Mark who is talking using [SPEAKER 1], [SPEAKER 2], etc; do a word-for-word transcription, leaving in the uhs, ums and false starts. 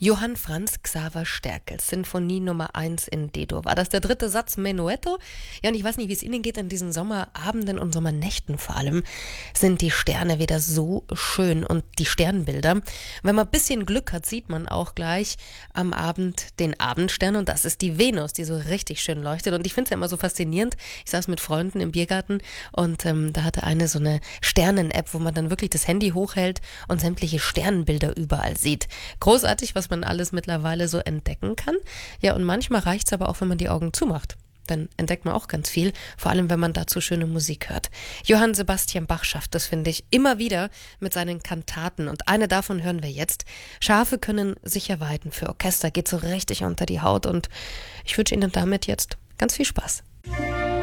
[SPEAKER 1] Johann Franz Xaver Sterkel, Sinfonie Nummer eins in D-Dur. War das der dritte Satz, Menuetto? Ja, und ich weiß nicht, wie es Ihnen geht in diesen Sommerabenden und Sommernächten vor allem, sind die Sterne wieder so schön und die Sternbilder. Wenn man ein bisschen Glück hat, sieht man auch gleich am Abend den Abendstern und das ist die Venus, die so richtig schön leuchtet. Und ich finde es ja immer so faszinierend. Ich saß mit Freunden im Biergarten und ähm, da hatte eine so eine Sternen-App, wo man dann wirklich das Handy hochhält und sämtliche Sternbilder überall sieht. Großartig, was man alles mittlerweile so entdecken kann. Ja, und manchmal reicht es aber auch, wenn man die Augen zumacht. Dann entdeckt man auch ganz viel, vor allem wenn man dazu schöne Musik hört. Johann Sebastian Bach schafft das, finde ich, immer wieder mit seinen Kantaten. Und eine davon hören wir jetzt. Schafe können sicher weiden. Für Orchester geht so richtig unter die Haut. Und ich wünsche Ihnen damit jetzt ganz viel Spaß.